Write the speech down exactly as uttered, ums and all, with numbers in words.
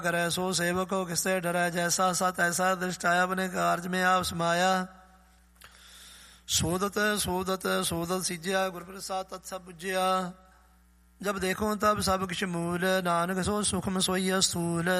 करे सो सेवक हो किससे डरै, जैसा सत ऐसा दृष्टाया अपने कारज में आप समाया। सोदत सोदत सोदत सीज्या गुर प्रसाद तत् सब बुझिया। जब देखो तब सब किछ मूल, नानक सो सुखम सोई स्थूल।